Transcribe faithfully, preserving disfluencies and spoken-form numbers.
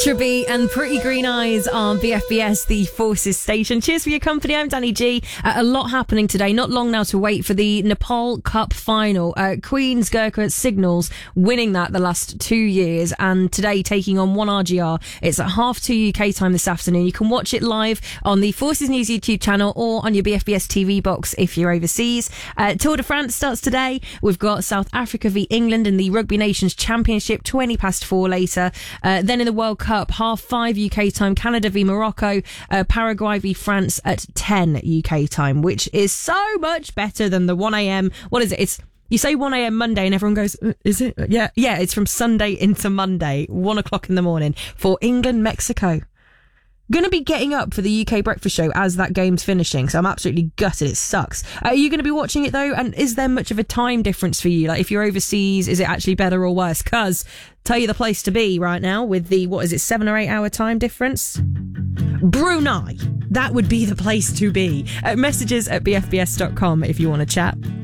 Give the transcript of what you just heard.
Ultra B and Pretty Green Eyes on B F B S, the Forces station. Cheers for your company. I'm Danny G. Uh, a lot happening today. Not long now to wait for the Nepal Cup final. Uh, Queen's Gurkha Signals winning that the last two years, and today taking on one R G R. It's at half two U K time this afternoon. You can watch it live on the Forces News YouTube channel or on your B F B S T V box if you're overseas. Uh, Tour de France starts today. We've got South Africa v England in the Rugby Nations Championship, twenty past four later. Uh, then in the World Cup, half five U K time, Canada v Morocco, uh, Paraguay v France at ten U K time, which is so much better than the one a.m. What is it? It's You say one a.m. Monday and everyone goes, uh, is it? Yeah, yeah, it's from Sunday into Monday, one o'clock in the morning for England, Mexico. Going to be getting up for the U K breakfast show as that game's finishing, so I'm absolutely gutted. It sucks. Uh, are you going to be watching it though? And is there much of a time difference for you? Like if you're overseas, is it actually better or worse? Because tell you the place to be right now with the, what is it, seven or eight hour time difference? Brunei. That would be the place to be. Uh, messages at b f b s dot com if you want to chat.